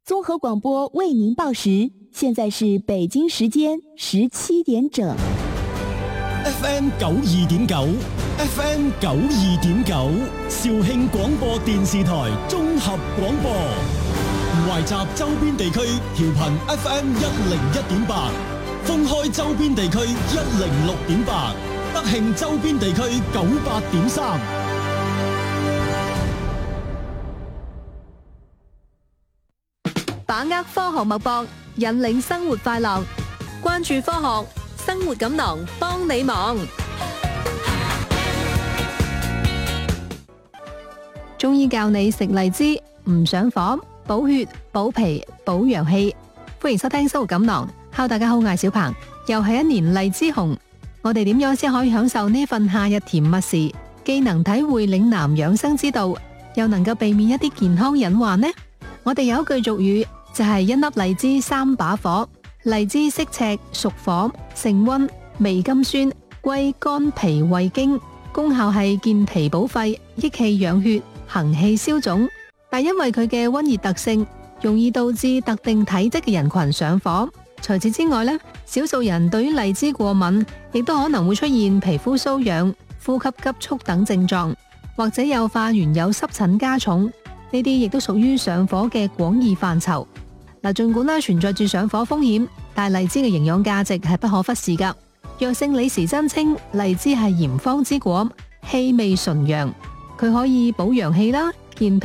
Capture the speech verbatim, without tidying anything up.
综合广播为您报时，现在是北京时間十七點整。 F M 九二點九 ，F M 九二點九，肇慶廣播電視台綜合廣播，懷集周邊地區調頻 F M 一零一點八，封開周邊地區一零六點八，德慶周邊地區九八點三。 把握科學脈搏，引領生活快樂，關注科學，生活錦囊幫你忙。中醫教你食荔枝唔上火，補血補脾補陽氣。歡迎收聽生活錦囊。Hello，大家好，我係小鵬。又係一年荔枝紅，我哋點樣先可以享受呢份夏日甜蜜時，既能體會嶺南養生之道，又能夠避免一啲健康隱患呢？我哋有一句俗語，就係一粒荔枝三把火。荔枝色赤屬火，性溫，味甘酸，歸肝脾胃經，功效係健脾補肺、益氣養血、行氣消腫。但因為佢嘅溫熱特性，容易導致特定體質嘅人群上火。除此之外呢，少數人對於荔枝過敏，亦都可能會出現皮膚瘙癢、呼吸急促等症狀，或者誘發原有濕疹加重。呢啲亦都屬於上火嘅廣義範疇。嗱，盡管咧存在住上火風險，但荔枝嘅營養價值係不可忽視噶。藥聖李時珍稱荔枝係炎方之果，氣味純陽，佢可以補陽氣啦，健脾